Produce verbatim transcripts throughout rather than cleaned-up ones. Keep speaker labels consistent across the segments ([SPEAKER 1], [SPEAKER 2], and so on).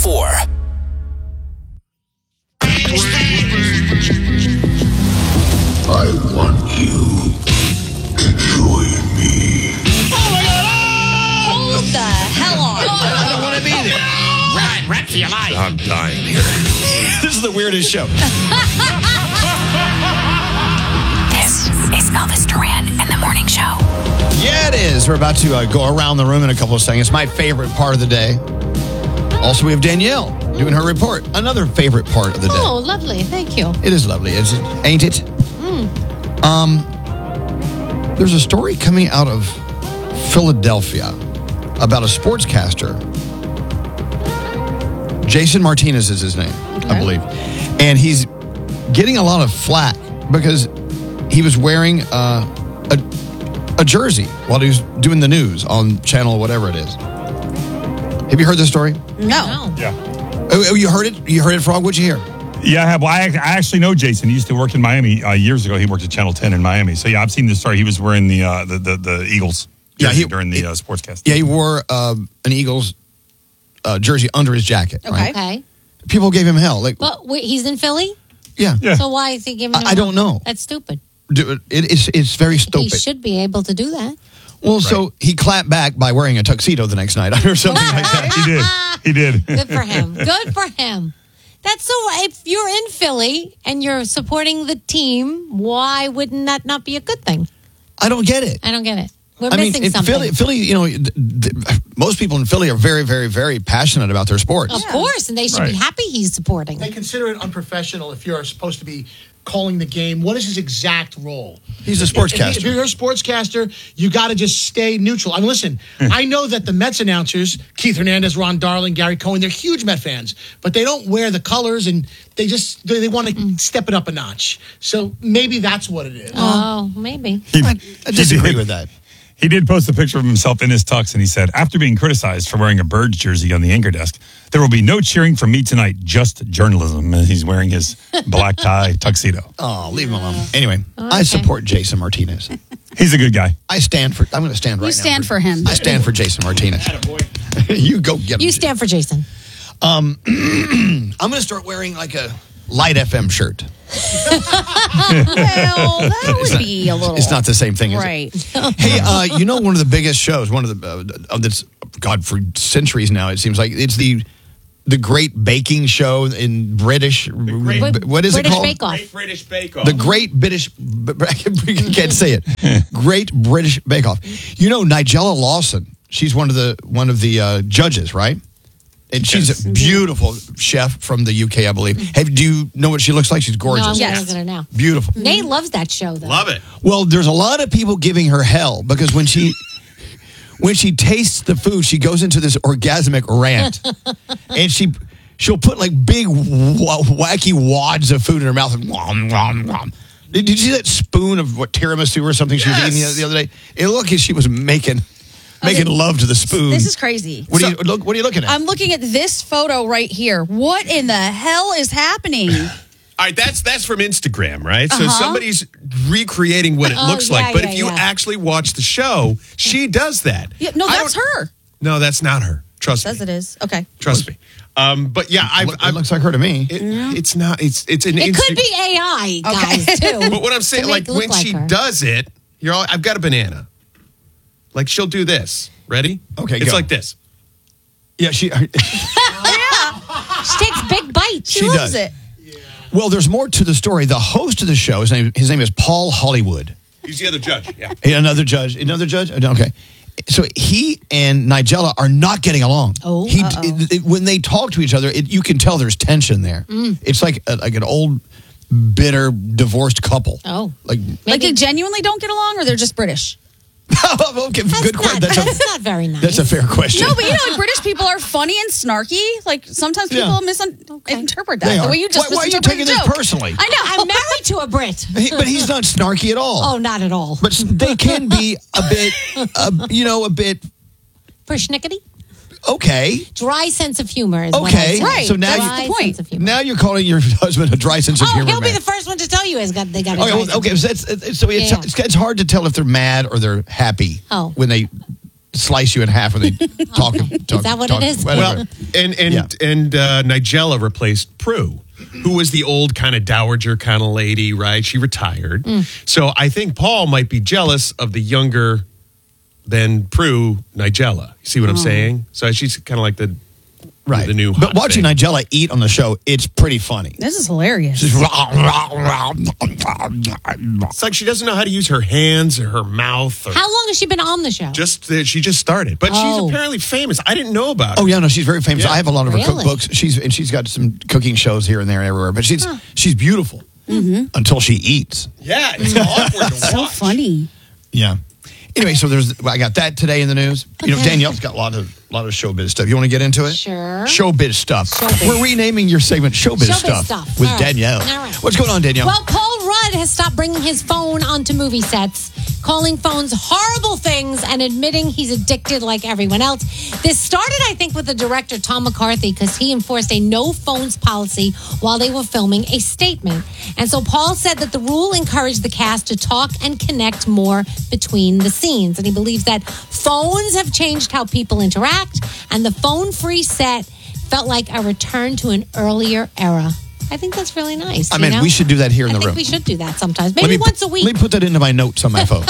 [SPEAKER 1] four.
[SPEAKER 2] I want you to join me.
[SPEAKER 3] Hold the hell on.
[SPEAKER 4] I don't want to be there.
[SPEAKER 5] Run, run for your life.
[SPEAKER 4] I'm dying here. This is the weirdest show.
[SPEAKER 6] This is Elvis Duran and the Morning Show.
[SPEAKER 4] Yeah, it is. We're about to uh, go around the room in a couple of seconds. My favorite part of the day. Also, we have Danielle doing her report. Another favorite part of the day.
[SPEAKER 7] Oh, lovely. Thank you.
[SPEAKER 4] It is lovely, is it? Ain't it?
[SPEAKER 7] Mm.
[SPEAKER 4] Um, there's a story coming out of Philadelphia about a sportscaster. Jason Martinez is his name, okay. I believe. And he's getting a lot of flack because he was wearing uh, a, a jersey while he was doing the news on channel whatever it is. Have you heard this story?
[SPEAKER 3] No.
[SPEAKER 5] Yeah.
[SPEAKER 4] Oh, you heard it? You heard it, Frog? What'd you hear?
[SPEAKER 5] Yeah, I have. Well, I, I actually know Jason. He used to work in Miami uh, years ago. He worked at Channel ten in Miami. So, yeah, I've seen this story. He was wearing the uh, the, the, the Eagles jersey yeah, he, during the uh, sportscast.
[SPEAKER 4] Yeah, he wore uh, an Eagles uh, jersey under his jacket.
[SPEAKER 7] Okay.
[SPEAKER 4] Right?
[SPEAKER 7] Okay.
[SPEAKER 4] People gave him hell. Like,
[SPEAKER 7] But wait, he's in Philly?
[SPEAKER 4] Yeah.
[SPEAKER 5] yeah.
[SPEAKER 7] So why is he giving him
[SPEAKER 4] I, I don't know.
[SPEAKER 7] That's stupid.
[SPEAKER 4] Do, it, it's, it's very stupid.
[SPEAKER 7] He should be able to do that.
[SPEAKER 4] Well,
[SPEAKER 5] Right.
[SPEAKER 4] so he clapped back by wearing a tuxedo the next night or something like that.
[SPEAKER 5] He did. He did.
[SPEAKER 7] Good for him. Good for him. That's so. If you're in Philly and you're supporting the team, why wouldn't that not be a good thing?
[SPEAKER 4] I don't get it.
[SPEAKER 7] I don't get it. We're
[SPEAKER 4] I
[SPEAKER 7] missing
[SPEAKER 4] mean, in
[SPEAKER 7] something.
[SPEAKER 4] Philly, Philly, you know, th- th- most people in Philly are very, very, very passionate about their sports.
[SPEAKER 7] Of course, and they should
[SPEAKER 5] Right.
[SPEAKER 7] be happy he's supporting.
[SPEAKER 8] They consider it unprofessional if you're supposed to be calling the game. What is his exact role?
[SPEAKER 4] He's a
[SPEAKER 8] If,
[SPEAKER 4] sportscaster.
[SPEAKER 8] if you're a sportscaster, you got to just stay neutral. I mean, listen, I know that the Mets announcers, Keith Hernandez, Ron Darling, Gary Cohen, they're huge Met fans, but they don't wear the colors and they just they, they want to step it up a notch. So maybe that's what it is.
[SPEAKER 7] Oh, maybe.
[SPEAKER 5] He,
[SPEAKER 4] I, I
[SPEAKER 5] he
[SPEAKER 4] disagree
[SPEAKER 5] did.
[SPEAKER 4] with that.
[SPEAKER 5] He did post a picture of himself in his tux, and he said, after being criticized for wearing a Birds jersey on the anchor desk, there will be no cheering from me tonight, just journalism. And he's wearing his black tie tuxedo.
[SPEAKER 4] Oh, leave him alone. Anyway,
[SPEAKER 7] Okay.
[SPEAKER 4] I support Jason Martinez.
[SPEAKER 5] He's a good guy.
[SPEAKER 4] I stand for, I'm going to stand right now.
[SPEAKER 3] You stand for him.
[SPEAKER 4] I stand for Jason Martinez. You go get him.
[SPEAKER 7] You stand for Jason.
[SPEAKER 4] I'm going to start wearing like a Light F M shirt.
[SPEAKER 3] Well, that would be a little.
[SPEAKER 4] It's not the same thing, is
[SPEAKER 3] right.
[SPEAKER 4] it? Hey, uh, you know one of the biggest shows, one of the, uh, of this, God, for centuries now, it seems like, it's the the Great Baking Show in British,
[SPEAKER 7] Great-
[SPEAKER 4] what is
[SPEAKER 7] British
[SPEAKER 4] it called?
[SPEAKER 7] Bake Off.
[SPEAKER 9] Great British Bake Off.
[SPEAKER 4] The Great British, I can't say it. Great British Bake Off. You know, Nigella Lawson, she's one of the one of the uh, judges, right? And she's
[SPEAKER 9] Yes.
[SPEAKER 4] a beautiful chef from the U K, I believe. Have, do you know what she looks like? She's gorgeous.
[SPEAKER 7] No, I'm
[SPEAKER 3] Yes.
[SPEAKER 7] going to look at her now.
[SPEAKER 4] Beautiful.
[SPEAKER 7] Nate loves that show, though.
[SPEAKER 9] Love it.
[SPEAKER 4] Well, there's a lot of people giving her hell because when she when she tastes the food, she goes into this orgasmic rant, and she she'll put like big wa- wacky wads of food in her mouth and nom, nom, nom. Did, did you see that spoon of what tiramisu or something she was eating the, the other day? It looked like she was making making love to the spoon.
[SPEAKER 3] This is crazy.
[SPEAKER 4] What
[SPEAKER 3] So,
[SPEAKER 4] are you look? What are you looking at?
[SPEAKER 3] I'm looking at this photo right here. What in the hell is happening?
[SPEAKER 9] All right, that's that's from Instagram, right? So
[SPEAKER 3] Uh-huh.
[SPEAKER 9] somebody's recreating what it
[SPEAKER 7] Oh,
[SPEAKER 9] looks
[SPEAKER 7] yeah,
[SPEAKER 9] like. But
[SPEAKER 7] yeah,
[SPEAKER 9] if you
[SPEAKER 7] yeah.
[SPEAKER 9] actually watch the show, she does that.
[SPEAKER 3] Yeah, no,
[SPEAKER 9] I
[SPEAKER 3] that's
[SPEAKER 9] don't-
[SPEAKER 3] her.
[SPEAKER 9] No, that's not her. Trust
[SPEAKER 3] Says
[SPEAKER 9] me.
[SPEAKER 3] it is. Okay.
[SPEAKER 9] Trust me. Um, but yeah, I've,
[SPEAKER 4] it
[SPEAKER 9] I've,
[SPEAKER 4] looks like her to me.
[SPEAKER 9] it, it's not. It's it's an.
[SPEAKER 7] It
[SPEAKER 9] Insta-
[SPEAKER 7] could be A I, guys, too.
[SPEAKER 9] But what I'm saying,
[SPEAKER 7] To make
[SPEAKER 9] like
[SPEAKER 7] it look
[SPEAKER 9] when
[SPEAKER 7] like
[SPEAKER 9] she
[SPEAKER 7] her.
[SPEAKER 9] does it, you're all. I've got a banana. Like she'll do this. Ready?
[SPEAKER 4] Okay,
[SPEAKER 9] It's
[SPEAKER 4] go.
[SPEAKER 9] like this.
[SPEAKER 4] Yeah, she.
[SPEAKER 7] She takes big bites.
[SPEAKER 3] She,
[SPEAKER 4] She
[SPEAKER 3] loves
[SPEAKER 4] does.
[SPEAKER 3] it.
[SPEAKER 4] Well, there's more to the story. The host of the show, his name, his name is Paul Hollywood.
[SPEAKER 9] He's the other judge. Yeah.
[SPEAKER 4] Hey, Another judge. Another judge? Okay. So he and Nigella are not getting along.
[SPEAKER 7] Oh,
[SPEAKER 4] he,
[SPEAKER 3] uh-oh.
[SPEAKER 4] it- it- when they talk to each other, it, you can tell there's tension there.
[SPEAKER 7] Mm.
[SPEAKER 4] It's like a, like an old, bitter, divorced couple.
[SPEAKER 7] Oh.
[SPEAKER 4] Like,
[SPEAKER 3] Like they genuinely don't get along, or they're just British.
[SPEAKER 4] okay,
[SPEAKER 7] That's
[SPEAKER 4] good
[SPEAKER 7] not,
[SPEAKER 4] question. That's,
[SPEAKER 7] that's
[SPEAKER 4] a,
[SPEAKER 7] not very nice.
[SPEAKER 4] that's a fair question.
[SPEAKER 3] No, but you know, like British people are funny and snarky. Like sometimes people
[SPEAKER 4] Yeah.
[SPEAKER 3] misinterpret that.
[SPEAKER 4] They
[SPEAKER 3] The
[SPEAKER 4] are.
[SPEAKER 3] way you just
[SPEAKER 4] Why- why are you
[SPEAKER 3] misinterpreted
[SPEAKER 4] taking
[SPEAKER 3] the
[SPEAKER 4] this
[SPEAKER 3] joke.
[SPEAKER 4] personally?
[SPEAKER 3] I know.
[SPEAKER 7] I'm married to a Brit.
[SPEAKER 4] He- but he's not snarky at all.
[SPEAKER 7] Oh, not at all.
[SPEAKER 4] But they can be a bit, uh, you know, a bit,
[SPEAKER 7] Persnickety?
[SPEAKER 4] okay.
[SPEAKER 7] Dry sense of humor is what I
[SPEAKER 4] Okay.
[SPEAKER 7] say.
[SPEAKER 3] Right,
[SPEAKER 4] So now,
[SPEAKER 7] Dry
[SPEAKER 4] you,
[SPEAKER 3] the point.
[SPEAKER 7] sense of humor.
[SPEAKER 4] now you're calling your husband a dry sense of
[SPEAKER 7] Oh,
[SPEAKER 4] humor
[SPEAKER 7] he'll be
[SPEAKER 4] man.
[SPEAKER 7] the first one to tell you he's got, they got a
[SPEAKER 4] Okay,
[SPEAKER 7] dry
[SPEAKER 4] well,
[SPEAKER 7] sense
[SPEAKER 4] okay,
[SPEAKER 7] of
[SPEAKER 4] so, that's, it's- so it's,
[SPEAKER 7] Yeah.
[SPEAKER 4] it's it's hard to tell if they're mad or they're happy
[SPEAKER 7] Oh.
[SPEAKER 4] when they slice you in half when they talk. talk
[SPEAKER 7] Is that what
[SPEAKER 4] talk,
[SPEAKER 7] it is?
[SPEAKER 4] whatever.
[SPEAKER 9] Well, and and
[SPEAKER 4] Yeah.
[SPEAKER 9] and uh, Nigella replaced Prue, who was the old kind of dowager kind of lady, right? She retired. So I think Paul might be jealous of the younger than Prue Nigella. You see what I'm saying? So she's kind of like the
[SPEAKER 4] Right.
[SPEAKER 9] the new.
[SPEAKER 4] But
[SPEAKER 9] hot
[SPEAKER 4] watching
[SPEAKER 9] thing.
[SPEAKER 4] Nigella eat on the show, it's pretty funny.
[SPEAKER 3] This is hilarious.
[SPEAKER 4] She's
[SPEAKER 9] It's like she doesn't know how to use her hands or her mouth. Or
[SPEAKER 7] How long has she been on the show?
[SPEAKER 9] just that she just started, but
[SPEAKER 7] Oh.
[SPEAKER 9] she's apparently famous. I didn't know about her.
[SPEAKER 4] Oh yeah, no, she's very famous.
[SPEAKER 9] Yeah.
[SPEAKER 4] I have a lot of her
[SPEAKER 7] Really?
[SPEAKER 4] cookbooks. She's and she's got some cooking shows here and there everywhere. But she's she's beautiful until she eats.
[SPEAKER 9] Yeah, it's awkward to
[SPEAKER 3] So
[SPEAKER 9] watch.
[SPEAKER 3] funny.
[SPEAKER 4] Yeah. Anyway, so there's I got that today in the news. You know, Danielle's got a lot of lot of showbiz stuff. You want to get into it?
[SPEAKER 7] Sure.
[SPEAKER 4] Showbiz stuff.
[SPEAKER 7] Showbiz.
[SPEAKER 4] We're renaming your segment Showbiz,
[SPEAKER 7] Showbiz
[SPEAKER 4] stuff,
[SPEAKER 7] stuff.
[SPEAKER 4] with
[SPEAKER 7] All right.
[SPEAKER 4] Danielle.
[SPEAKER 7] All right.
[SPEAKER 4] What's going on, Danielle?
[SPEAKER 7] Well, Paul Rudd has stopped bringing his phone onto movie sets, calling phones horrible things and admitting he's addicted like everyone else. This started, I think, with the director, Tom McCarthy, because he enforced a no phones policy while they were filming A Statement. And so Paul said that the rule encouraged the cast to talk and connect more between the scenes. And he believes that phones have changed how people interact, and the phone-free set felt like a return to an earlier era. I think that's really nice.
[SPEAKER 4] I
[SPEAKER 7] you
[SPEAKER 4] mean,
[SPEAKER 7] know?
[SPEAKER 4] we should do that here in
[SPEAKER 7] I
[SPEAKER 4] the
[SPEAKER 7] think
[SPEAKER 4] room.
[SPEAKER 7] we should do that sometimes.
[SPEAKER 4] Let
[SPEAKER 7] Maybe
[SPEAKER 4] me
[SPEAKER 7] once
[SPEAKER 4] pu-
[SPEAKER 7] a week.
[SPEAKER 4] Let me put that into my notes on my phone.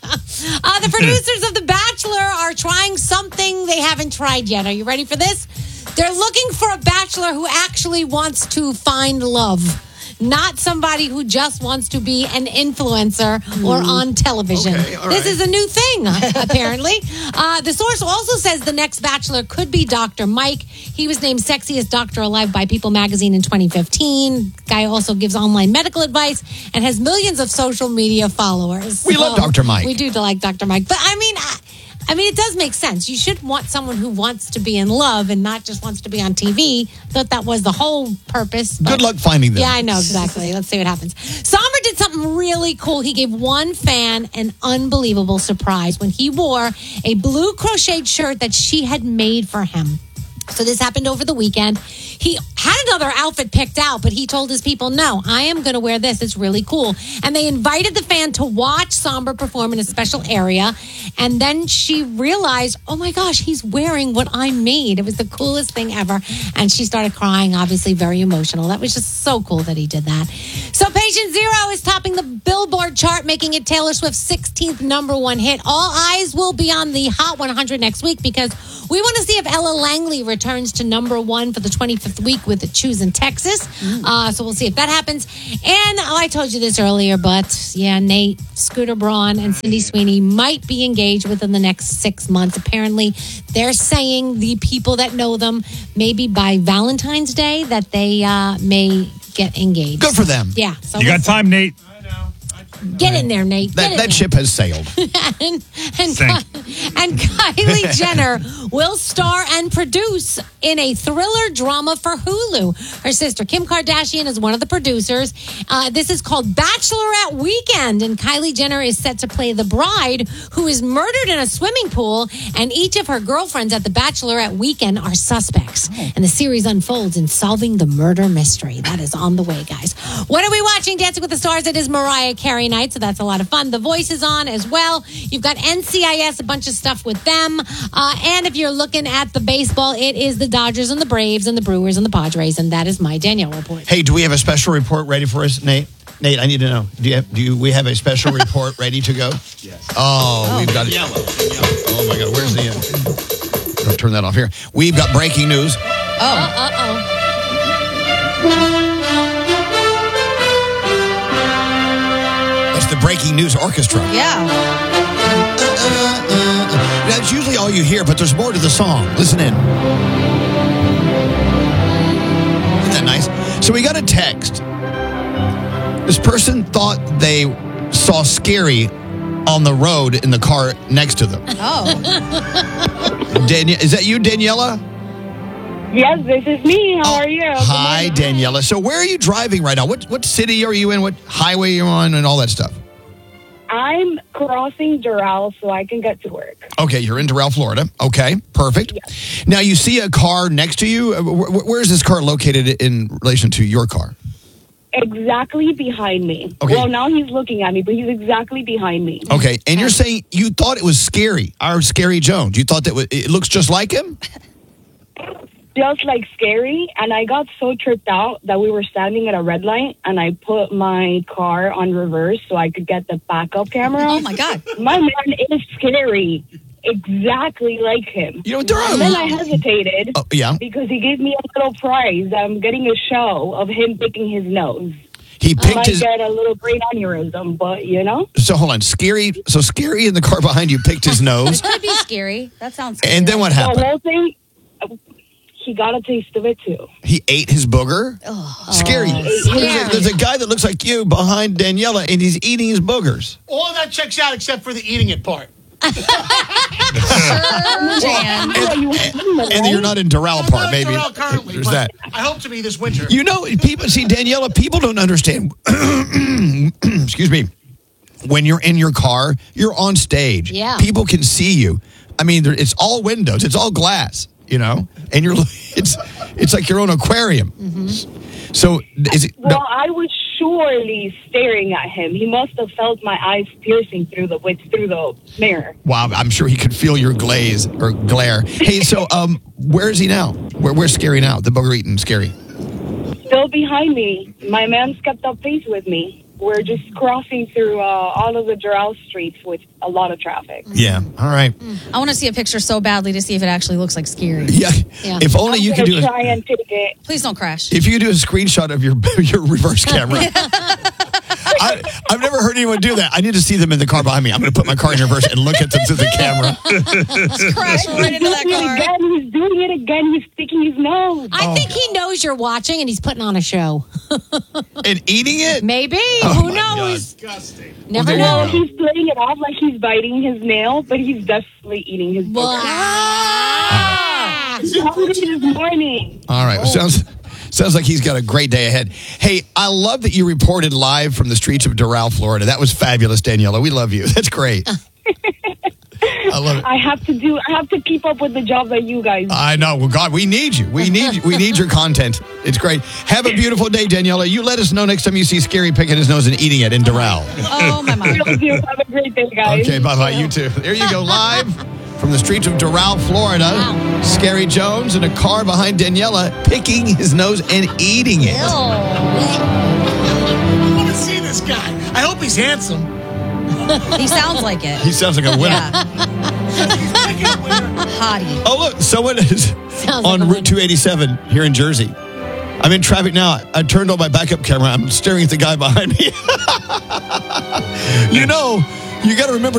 [SPEAKER 7] Uh, the producers of The Bachelor are trying something they haven't tried yet. Are you ready for this? They're looking for a bachelor who actually wants to find love. Not somebody who just wants to be an influencer or on television.
[SPEAKER 4] Okay, all
[SPEAKER 7] this
[SPEAKER 4] right.
[SPEAKER 7] is a new thing, apparently. Uh, the source also says the next bachelor could be Doctor Mike. He was named Sexiest Doctor Alive by People magazine in twenty fifteen. Guy also gives online medical advice and has millions of social media followers.
[SPEAKER 4] We love Doctor Mike.
[SPEAKER 7] We do like Doctor Mike. But I mean... I, I mean, it does make sense. You should want someone who wants to be in love and not just wants to be on T V. Thought that was the whole purpose. but-
[SPEAKER 4] Good luck finding them.
[SPEAKER 7] Yeah, I know, exactly. Let's see what happens. Sommer did something really cool. He gave one fan an unbelievable surprise when he wore a blue crocheted shirt that she had made for him. So this happened over the weekend. He had another outfit picked out, but he told his people, no, I am going to wear this. It's really cool. And they invited the fan to watch Somber perform in a special area. And then she realized, oh my gosh, he's wearing what I made. It was the coolest thing ever. And she started crying, obviously very emotional. That was just so cool that he did that. So Patient Zero is topping the Billboard chart, making it Taylor Swift's sixteenth number one hit. All eyes will be on the Hot one hundred next week because we want to see if Ella Langley returns to number one for the twenty-fifth week with the Choose in Texas. Uh, so we'll see if that happens. And oh, I told you this earlier, but yeah, Nate, Scooter Braun, and Cindy Sweeney might be engaged within the next six months. Apparently, they're saying the people that know them, maybe by Valentine's Day, that they uh, may get engaged.
[SPEAKER 4] Good for them.
[SPEAKER 7] Yeah. So
[SPEAKER 5] You got
[SPEAKER 7] let's-
[SPEAKER 5] time, Nate?
[SPEAKER 7] Get in there, Nate. Get
[SPEAKER 4] That,
[SPEAKER 7] in
[SPEAKER 4] that
[SPEAKER 7] there.
[SPEAKER 4] ship has sailed.
[SPEAKER 7] and and,
[SPEAKER 5] Sink.
[SPEAKER 7] and Kylie Jenner will star and produce in a thriller drama for Hulu. Her sister Kim Kardashian is one of the producers. Uh, this is called Bachelorette Weekend, and Kylie Jenner is set to play the bride who is murdered in a swimming pool, and each of her girlfriends at the Bachelorette Weekend are suspects. And the series unfolds in solving the murder mystery. That is on the way, guys. What are we watching? Dancing with the Stars. It is Mariah Carey night, so that's a lot of fun. The Voice is on as well. You've got N C I S, a bunch of stuff with them. Uh, and if you're looking at the baseball, it is the Dodgers and the Braves and the Brewers and the Padres, and that is my Danielle report.
[SPEAKER 4] Hey, do we have a special report ready for us, Nate? Nate, I need to know. Do you have, do you, we have a special report ready to go? Yes. Oh, we've got it. Oh my God, where's the? Uh, I'll turn that off here. We've got breaking news.
[SPEAKER 7] Uh-oh.
[SPEAKER 4] It's the breaking news orchestra.
[SPEAKER 3] Yeah.
[SPEAKER 4] That's usually all you hear, but there's more to the song. Listen in. Isn't that nice? So we got a text. This person thought they saw Scary on the road in the car next to them.
[SPEAKER 3] Oh.
[SPEAKER 4] Danielle, is that you, Daniela?
[SPEAKER 1] Yes, this is me. How
[SPEAKER 4] Oh,
[SPEAKER 1] are you? Good
[SPEAKER 4] Hi,
[SPEAKER 1] morning.
[SPEAKER 4] Daniela. So where are you driving right now? What what city are you in? What highway are you on and all that stuff?
[SPEAKER 1] I'm crossing Doral so I can get to work.
[SPEAKER 4] Okay, you're in Doral, Florida. Okay, perfect. Now you see a car next to you. Uh, wh- wh- Where is this car located in relation to your car?
[SPEAKER 1] exactly behind me.
[SPEAKER 4] Okay.
[SPEAKER 1] Well, now he's looking at me, but he's exactly behind me.
[SPEAKER 4] Okay, and you're saying you thought it was Scary, our Scary Jones. You thought that wa- it looks just like him?
[SPEAKER 1] Just like Scary, and I got so tripped out that we were standing at a red light, and I put my car on reverse so I could get the backup camera.
[SPEAKER 3] Oh my God.
[SPEAKER 1] My man is Scary, exactly like him.
[SPEAKER 4] You know, there are.
[SPEAKER 1] And then I hesitated
[SPEAKER 4] Oh, yeah.
[SPEAKER 1] because he gave me a little prize. I'm getting a show of him picking his nose.
[SPEAKER 4] He
[SPEAKER 1] I
[SPEAKER 4] picked
[SPEAKER 1] might
[SPEAKER 4] his.
[SPEAKER 1] get a little brain aneurysm, but you know.
[SPEAKER 4] So hold on, Scary. So Scary in the car behind you picked his nose,
[SPEAKER 3] Could be scary. That sounds scary.
[SPEAKER 4] and then what
[SPEAKER 1] The
[SPEAKER 4] happened?
[SPEAKER 1] whole thing, he got a taste of it too.
[SPEAKER 4] He ate his booger. Scary. There's a- There's a guy that looks like you behind Daniela, and he's eating his boogers.
[SPEAKER 8] All of that checks out except for the eating it part.
[SPEAKER 3] Jan.
[SPEAKER 4] And you're not in Doral
[SPEAKER 8] I'm
[SPEAKER 4] Park,
[SPEAKER 8] not
[SPEAKER 4] maybe.
[SPEAKER 8] Doral currently,
[SPEAKER 4] There's
[SPEAKER 8] but
[SPEAKER 4] that.
[SPEAKER 8] I hope to be this winter.
[SPEAKER 4] You know, people see Daniela. People don't understand. Excuse me. When you're in your car, you're on stage.
[SPEAKER 7] Yeah.
[SPEAKER 4] People can see you. I mean, there- it's all windows. It's all glass. You know, and you're. It's it's like your own aquarium. So is it?
[SPEAKER 1] Well,
[SPEAKER 4] no-
[SPEAKER 1] I was surely staring at him. He must have felt my eyes piercing through the with through the mirror.
[SPEAKER 4] Wow, I'm sure he could feel your glaze or glare. Hey, so um, where is he now? Where, where's Scary now? The booger eating Scary.
[SPEAKER 1] Still behind me. My man's kept up pace with me. We're just crossing through uh, all of the Doral streets with a lot of traffic.
[SPEAKER 4] Yeah. All right.
[SPEAKER 3] I want to see a picture so badly to see if it actually looks like scary.
[SPEAKER 4] Yeah.
[SPEAKER 7] Yeah.
[SPEAKER 4] If only
[SPEAKER 1] I'm
[SPEAKER 4] you could
[SPEAKER 1] gonna
[SPEAKER 4] do
[SPEAKER 1] try
[SPEAKER 4] a,
[SPEAKER 1] and take it.
[SPEAKER 3] Please don't crash.
[SPEAKER 4] if you could do a screenshot of your your reverse camera. I, I've never heard anyone do that. I need to see them in the car behind me. I'm going to put my car in reverse and look at them through the camera.
[SPEAKER 3] Crash right into that
[SPEAKER 1] He's doing it
[SPEAKER 3] car.
[SPEAKER 1] again. He's doing it again. He's sticking his nose.
[SPEAKER 7] I think he knows you're watching and he's putting on a show.
[SPEAKER 4] And eating it?
[SPEAKER 7] Maybe.
[SPEAKER 4] Oh,
[SPEAKER 7] Who
[SPEAKER 4] my
[SPEAKER 7] knows?
[SPEAKER 9] Disgusting.
[SPEAKER 7] Never
[SPEAKER 4] there you
[SPEAKER 7] know.
[SPEAKER 4] go.
[SPEAKER 1] He's playing it off like he's biting his nail, but he's definitely eating his booger.
[SPEAKER 7] Ah!
[SPEAKER 1] He's hungry this morning.
[SPEAKER 4] All right. Well, sounds sounds like he's got a great day ahead. Hey, I love that you reported live from the streets of Doral, Florida. That was fabulous, Daniela. We love you. That's great. I love it.
[SPEAKER 1] I have to do. I have to keep up with the job that you guys.
[SPEAKER 4] I know. Well, God, we need you. We need you. We need your content. It's great. Have a beautiful day, Daniela. You let us know next time you see Scary picking his nose and eating it in Doral.
[SPEAKER 3] Oh, my mind.
[SPEAKER 1] Will do. Have a great day, guys.
[SPEAKER 4] Okay, bye-bye. You too. There you go. Live from the streets of Doral, Florida.
[SPEAKER 7] Wow.
[SPEAKER 4] Scary Jones in a car behind Daniela picking his nose and eating it.
[SPEAKER 8] I want to see this guy. I hope he's handsome.
[SPEAKER 3] He sounds like it.
[SPEAKER 4] He sounds like a winner.
[SPEAKER 3] Yeah. Hottie.
[SPEAKER 4] Oh, look. Someone is
[SPEAKER 7] Sounds
[SPEAKER 4] on
[SPEAKER 7] like a
[SPEAKER 4] Route
[SPEAKER 7] winner.
[SPEAKER 4] two eighty-seven here in Jersey. I'm in traffic now. I turned on my backup camera. I'm staring at the guy behind me. You know, you got to remember